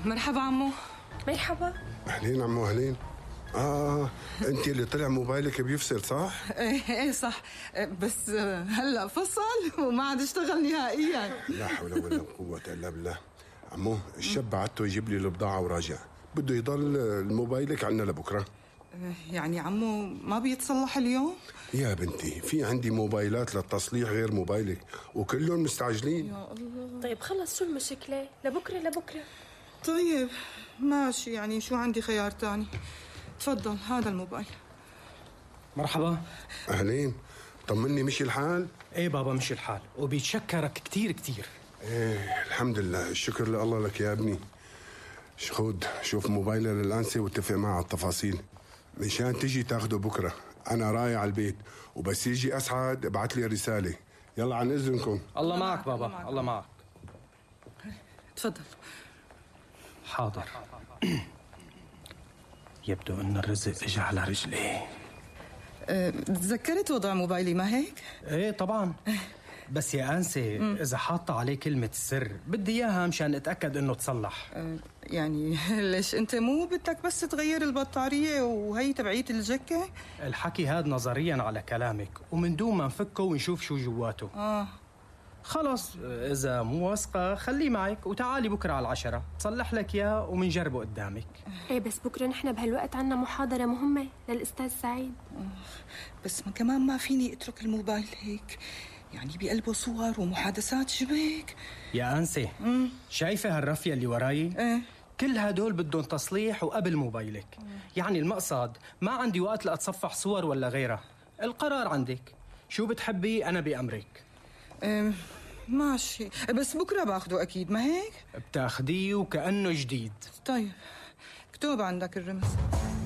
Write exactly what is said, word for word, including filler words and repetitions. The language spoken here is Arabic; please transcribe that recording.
مرحبا عمو. مرحبا. أهلين عمو أهلين. آه أنت اللي طلع موبايلك بيفصل صح؟ ايه ايه صح، بس هلا فصل وما عاد اشتغل نهائيا. لا حول ولا قوة إلا بالله. عمو الشاب بعته يجيب لي البضاعة وراجع، بده يضل الموبايلك عنا لبكرة. يعني عمو ما بيتصلح اليوم؟ يا بنتي في عندي موبايلات للتصليح غير موبايلك وكلهم مستعجلين. يا الله. طيب خلص شو المشكلة؟ لبكرة لبكرة. طيب ماشي، يعني شو عندي خيار تاني؟ تفضل هذا الموبايل. مرحبا. أهلين، طمني مشي الحال؟ ايه بابا مشي الحال وبيتشكرك كتير كتير. ايه الحمد لله، الشكر لله لك يا ابني. خود شوف موبايلي للأنسة واتفق معه على التفاصيل مشان تجي تاخده بكرة. أنا رايح على البيت وبس يجي أسعد ابعت لي رسالة. يلا عن إذنكم. الله معك بابا. الله معك, الله معك. تفضل. حاضر. يبدو أن الرزق اجى على رجلي. أه، تذكرت وضع موبايلي ما هيك؟ ايه طبعا. بس يا أنسة إذا حاطة عليه كلمة سر بدي إياها مشان أتأكد إنه تصلح. أه يعني ليش أنت مو بدك بس تغير البطارية وهي تبعية الجكة؟ الحكي هاد نظريا على كلامك ومن دون ما نفكه ونشوف شو جواته. آه خلص إذا مو واثقة خليه معك وتعالي بكرة على العشرة تصلح لك إياه ومنجربه قدامك. ايه بس بكرة نحن بهالوقت عنا محاضرة مهمة للأستاذ سعيد. بس ما كمان ما فيني اترك الموبايل هيك، يعني بقلبه صور ومحادثات شبيك. يا أنسة شايفة هالرفية اللي وراي؟ ايه كل هدول بدهم تصليح وقبل موبايلك. يعني المقصد ما عندي وقت لأتصفح صور ولا غيرها، القرار عندك، شو بتحبي أنا بأمرك. ايه ماشي، بس بكرة باخده أكيد ما هيك؟ بتاخديه وكأنه جديد. طيب اكتب عندك الرمز.